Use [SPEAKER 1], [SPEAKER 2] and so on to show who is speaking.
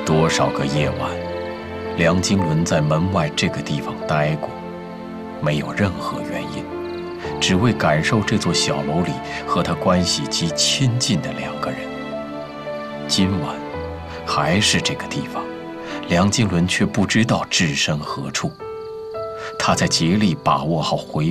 [SPEAKER 1] 多少个夜晚，梁经纶在门外这个地方待过，没有任何原因，只为感受这座小楼里和他关系极亲近的两个人。今晚还是这个地方，梁经纶却不知道置身何处。他在竭力把握好回